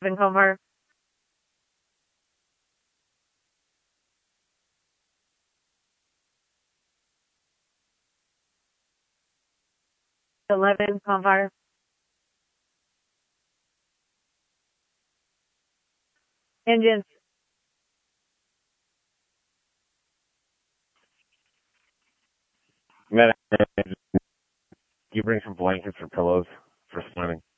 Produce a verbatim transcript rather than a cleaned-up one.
Vancouver. Eleven cover. Engines. Man, you bring some blankets or pillows for swimming.